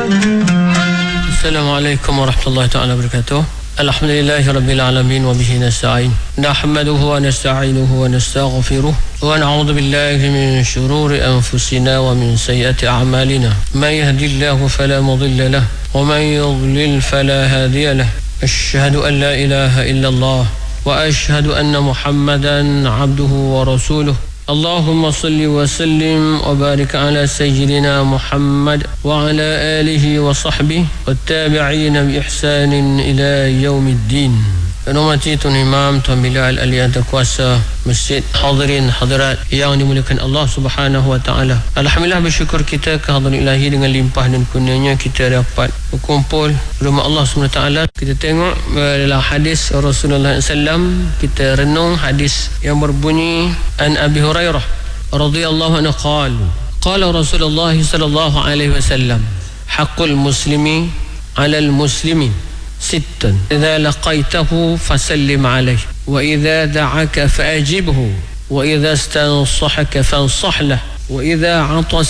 Assalamualaikum warahmatullahi ta'ala wabarakatuh. Alhamdulillahi rabbil alamin wa bihi nasta'in. Nahmaduhu wa nasta'inuhu wa nastaghfiruh wa na'udzu billahi min shururi anfusina wa min sayyiati a'malina. May yahdihillahu fala mudilla lahu wa man yudlil fala hadiya lahu. Asyhadu an la ilaha illallah wa asyhadu anna Muhammadan 'abduhu wa rasuluh. Allahumma salli wa sallim wa barik ala sayyidina Muhammad wa ala alihi wa sahbihi wa tabi'ina bi ihsanin ila yaumiddin. Hormati Tuan Imam, Tuan Bilal, ahli kuasa Masjid, hadirin hadirat yang dimuliakan Allah Subhanahu wa taala. Alhamdulillah, bersyukur kita kehadiran ilahi dengan limpah dan kurnianya kita dapat berkumpul rumah Allah Subhanahu wa taala. Kita tengok dalam hadis Rasulullah SAW, kita renung hadis yang berbunyi an Abi Hurairah radhiyallahu anhu qala Rasulullah sallallahu alaihi wasallam haqqul muslimi 'alal muslimin ست إذا لقيته فسلم عليه وإذا دعاك فأجبه وإذا استنصحك فانصح له وإذا عطس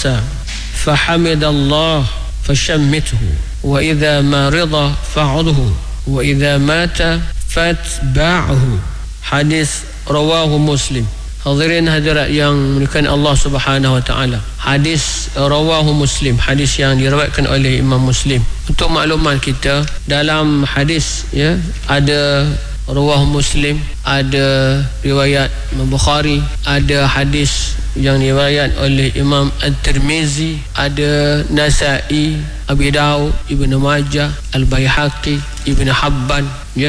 فحمد الله فشمته وإذا مرض فعده وإذا مات فاتبعه. Hadis rawahu Muslim. Hadirin hadirat yang dimuliakan Allah Subhanahu wa taala. Hadis rawahu Muslim, hadis yang diriwayatkan oleh Imam Muslim. Untuk maklumat kita, dalam hadis ada rawahu Muslim, ada riwayat Imam Bukhari, ada hadis yang diriwayat oleh Imam At-Tirmizi, ada Nasa'i, Abi Daud, Ibnu Majah, Al-Baihaqi, Ibnu Habban,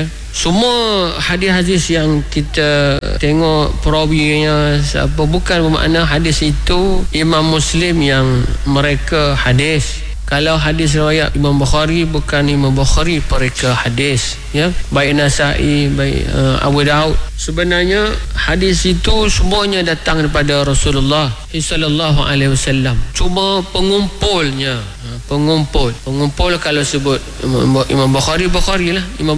Semua hadis-hadis yang kita tengok perawinya siapa, bukan bermakna hadis itu Imam Muslim yang mereka hadis. Kalau hadis riwayat Imam Bukhari, bukan Imam Bukhari mereka hadis, baik Nasa'i, baik Abu Daud. Sebenarnya hadis itu semuanya datang daripada Rasulullah sallallahu alaihi wasallam. Cuma pengumpul kalau sebut Imam Bukhari lah, Imam